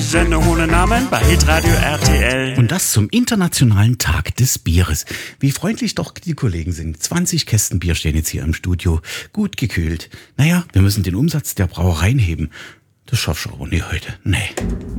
Sendung ohne Namen bei Hitradio RTL. Und das zum Internationalen Tag des Bieres. Wie freundlich doch die Kollegen sind. 20 Kästen Bier stehen jetzt hier im Studio, gut gekühlt. Naja, wir müssen den Umsatz der Brauereien heben. Das schaffst du aber nicht heute. Nee.